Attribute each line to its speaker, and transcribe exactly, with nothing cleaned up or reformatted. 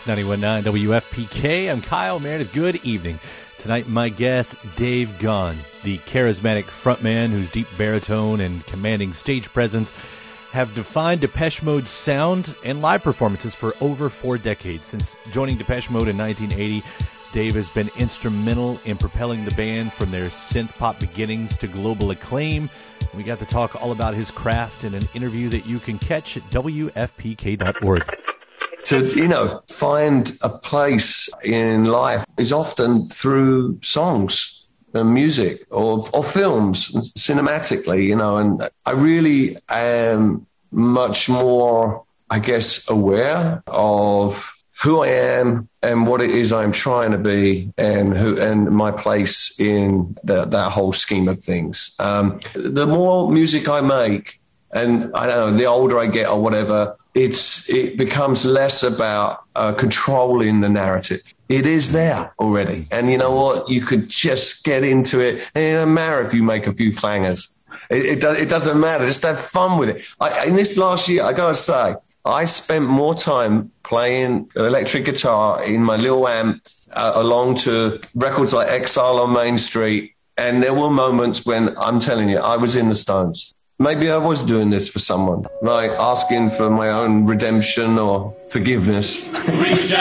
Speaker 1: It's ninety-one point nine W F P K. I'm Kyle Meredith. Good evening. Tonight, my guest, Dave Gaughan, the charismatic frontman whose deep baritone and commanding stage presence have defined Depeche Mode's sound and live performances for over four decades. Since joining Depeche Mode in nineteen eighty, Dave has been instrumental in propelling the band from their synth-pop beginnings to global acclaim. We got to talk all about his craft in an interview that you can catch at W F P K dot org.
Speaker 2: To, you know, find a place in life is often through songs and music or, or films, cinematically, you know, and I really am much more, I guess, aware of who I am and what it is I'm trying to be and who and my place in the, that whole scheme of things. Um, the more music I make, and I don't know, the older I get or whatever, it's it becomes less about uh, controlling the narrative. It is there already. And you know what? You could just get into it. And it doesn't matter if you make a few flangers. It, it, do, it doesn't matter. Just have fun with it. I, in this last year, I got to say, I spent more time playing electric guitar in my little amp uh, along to records like Exile on Main Street. And there were moments when, I'm telling you, I was in the Stones. Maybe I was doing this for someone, like asking for my own redemption or forgiveness.
Speaker 3: Reach